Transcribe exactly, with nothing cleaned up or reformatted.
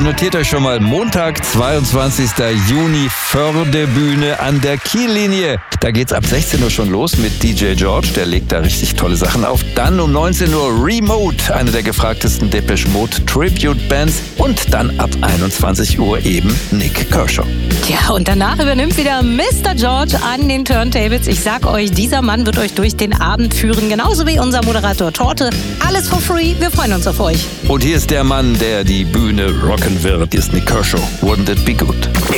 notiert euch schon mal, Montag, zweiundzwanzigster Juni, Fördebühne an der Kiellinie. Da geht's ab sechzehn Uhr schon los mit D J George, der legt da richtig tolle Sachen auf. Dann um neunzehn Uhr Remote, eine der gefragtesten Depeche Mode Tribute Bands. Und dann ab einundzwanzig Uhr eben Nik Kershaw. Ja, und danach übernimmt wieder Mister George an den Turntables. Ich sag euch, dieser Mann wird euch durch den Abend führen, genauso wie unser Moderator Torte. Alles for free, wir freuen uns auf euch. Und hier ist der Mann, der die Bühne rocken wird. Hier ist Nik Kershaw. Wouldn't it be good?